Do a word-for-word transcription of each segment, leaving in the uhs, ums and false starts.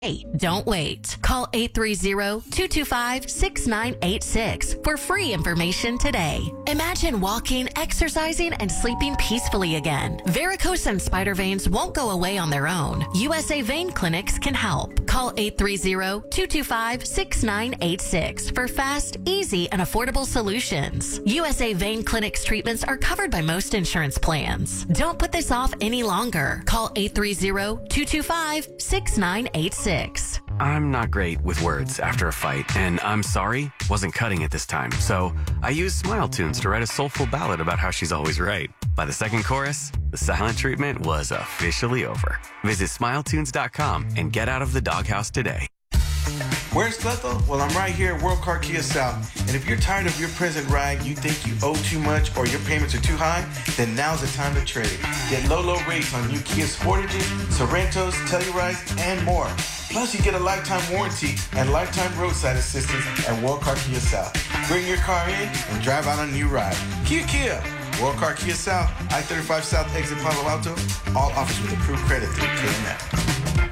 Hey, don't wait. Call eight three zero, two two five, six nine eight six for free information today. Imagine walking, exercising, and sleeping peacefully again. Varicose and spider veins won't go away on their own. U S A Vein Clinics can help. Call eight three zero, two two five, six nine eight six for fast, easy, and affordable solutions. U S A Vein Clinics treatments are covered by most insurance plans. Don't put this off any longer. Call eight three zero, two two five, six nine eight six. I'm not great with words after a fight, and I'm sorry wasn't cutting it this time. So I used Smile Tunes to write a soulful ballad about how she's always right. By the second chorus, the silent treatment was officially over. Visit smile tunes dot com and get out of the doghouse today. Where's Bethel? Well, I'm right here at World Car Kia South. And if you're tired of your present ride, you think you owe too much, or your payments are too high, then now's the time to trade. Get low, low rates on new Kia Sportages, Sorrentos, Tellurides, and more. Plus, you get a lifetime warranty and lifetime roadside assistance at World Car Kia South. Bring your car in and drive out on a new ride. Kia Kia. World Car Kia South, I thirty-five South exit Palo Alto. All offers with approved credit through K M F.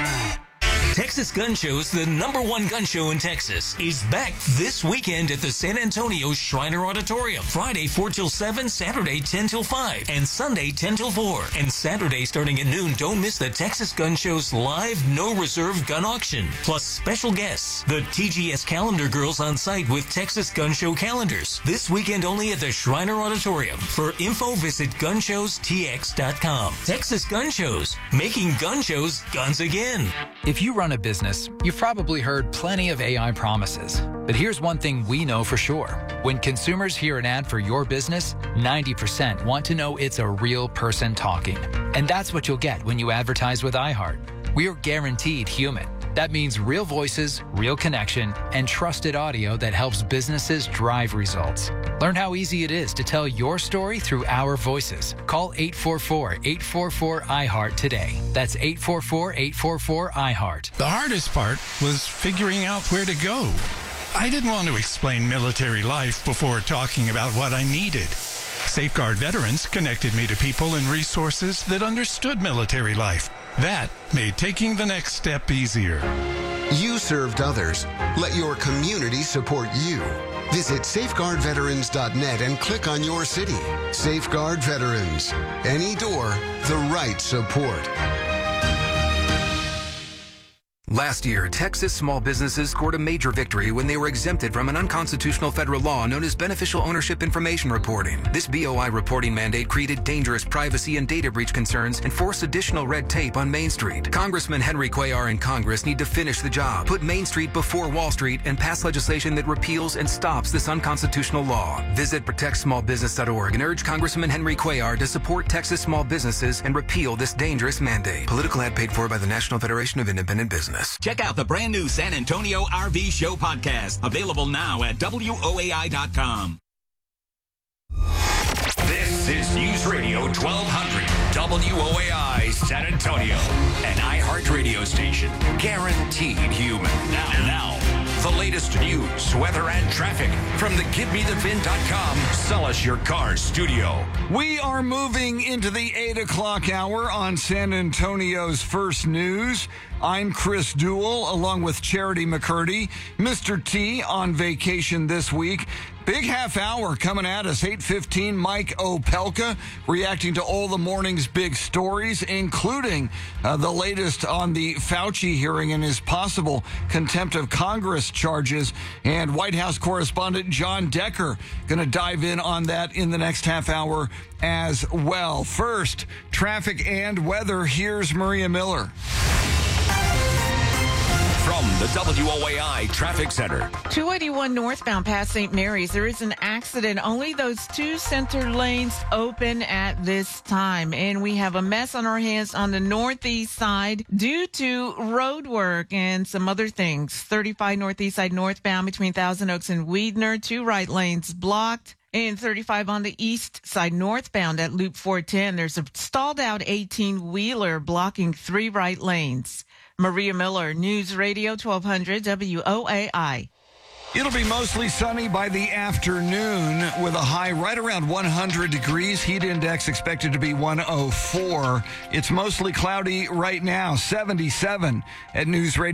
Texas Gun Show's the number one gun show in Texas is back this weekend at the San Antonio Shriner Auditorium. Friday four till seven, Saturday ten till five, and Sunday ten till four. And Saturday starting at noon, don't miss the Texas Gun Show's live no reserve gun auction. Plus special guests, the T G S Calendar Girls on site with Texas Gun Show calendars. This weekend only at the Shriner Auditorium. For info, visit gun shows t x dot com. Texas Gun Shows, making gun shows guns again. If you run a business, you've probably heard plenty of A I promises. But here's one thing we know for sure. When consumers hear an ad for your business, ninety percent want to know it's a real person talking. And that's what you'll get when you advertise with iHeart. We're guaranteed human. That means real voices, real connection, and trusted audio that helps businesses drive results. Learn how easy it is to tell your story through our voices. Call eight four four, eight four four, I heart today. That's eight four four, eight four four, I heart. The hardest part was figuring out where to go. I didn't want to explain military life before talking about what I needed. Safeguard Veterans connected me to people and resources that understood military life. That made taking the next step easier. You served others. Let your community support you. Visit safeguard veterans dot net and click on your city. Safeguard Veterans. Any door, the right support. Last year, Texas small businesses scored a major victory when they were exempted from an unconstitutional federal law known as Beneficial Ownership Information Reporting. This B O I reporting mandate created dangerous privacy and data breach concerns and forced additional red tape on Main Street. Congressman Henry Cuellar and Congress need to finish the job, put Main Street before Wall Street, and pass legislation that repeals and stops this unconstitutional law. Visit protect small business dot org and urge Congressman Henry Cuellar to support Texas small businesses and repeal this dangerous mandate. Political ad paid for by the National Federation of Independent Business. Check out the brand new San Antonio R V Show podcast, available now at W O A I dot com. This is News Radio twelve hundred W O A I San Antonio, an iHeart radio station, guaranteed human. Now, now, the latest news, weather, and traffic from the give me the vin dot com Sell Us Your Car studio. We are moving into the eight o'clock hour on San Antonio's First News. I'm Chris Duell, along with Charity McCurdy. Mister T on vacation this week. Big half hour coming at us, eight fifteen. Mike Opelka reacting to all the morning's big stories, including uh, the latest on the Fauci hearing and his possible contempt of Congress charges. And White House correspondent John Decker going to dive in on that in the next half hour as well. First, traffic and weather. Here's Maria Miller. From the W O A I Traffic Center. two eighty-one northbound past Saint Mary's. There is an accident. Only those two center lanes open at this time. And we have a mess on our hands on the northeast side due to road work and some other things. thirty-five northeast side northbound between Thousand Oaks and Weidner. Two right lanes blocked. And thirty-five on the east side northbound at Loop four ten. There's a stalled out eighteen-wheeler blocking three right lanes. Maria Miller, News Radio twelve hundred W O A I. It'll be mostly sunny by the afternoon with a high right around one hundred degrees. Heat index expected to be one oh four. It's mostly cloudy right now, seventy-seven at News Radio.